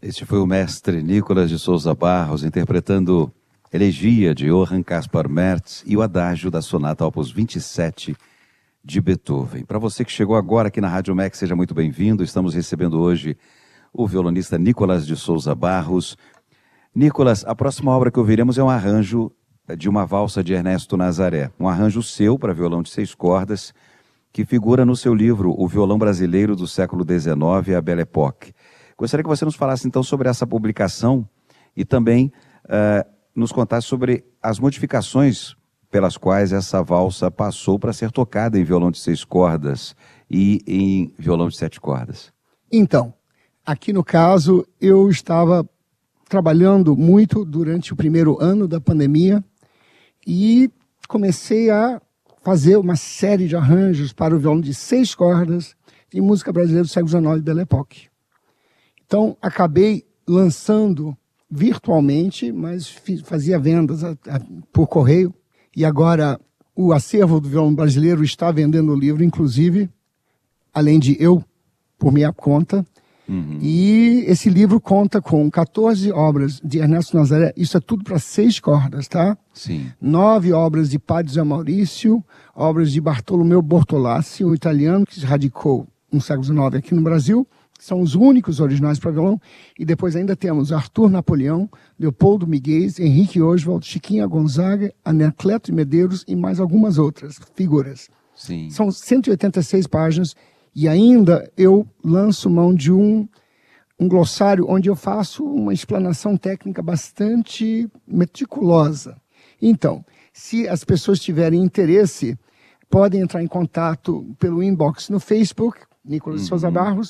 Este foi o mestre Nicolas de Souza Barros interpretando Elegia de Johann Caspar Merz e o adágio da sonata opus 27 de Beethoven. Para você que chegou agora aqui na Rádio MEC, seja muito bem-vindo. Estamos recebendo hoje o violonista Nicolas de Souza Barros. Nicolas, a próxima obra que ouviremos é um arranjo de uma valsa de Ernesto Nazaré, um arranjo seu para violão de 6 cordas, que figura no seu livro O Violão Brasileiro do Século XIX, a Belle Époque. Gostaria que você nos falasse então sobre essa publicação e também nos contasse sobre as modificações pelas quais essa valsa passou para ser tocada em violão de 6 cordas e em violão de 7 cordas. Então, aqui no caso, eu estava trabalhando muito durante o primeiro ano da pandemia e comecei a fazer uma série de arranjos para o violão de 6 cordas e música brasileira do século XIX, Belle Époque. Então, acabei lançando virtualmente, mas fazia vendas por correio. E agora o acervo do violão brasileiro está vendendo o livro, inclusive, além de eu, por minha conta. Uhum. E esse livro conta com 14 obras de Ernesto Nazaré. Isso é tudo para 6 cordas, tá? Sim. 9 obras de Padre Zé Maurício, obras de Bartolomeu Bortolassi, um italiano que se radicou no século XIX aqui no Brasil. São os únicos originais para violão. E depois ainda temos Arthur Napoleão, Leopoldo Miguel, Henrique Oswald, Chiquinha Gonzaga, Anacleto de Medeiros e mais algumas outras figuras. Sim. São 186 páginas e ainda eu lanço mão de um glossário onde eu faço uma explanação técnica bastante meticulosa. Então, se as pessoas tiverem interesse, podem entrar em contato pelo inbox no Facebook, Nicolas de Souza Barros,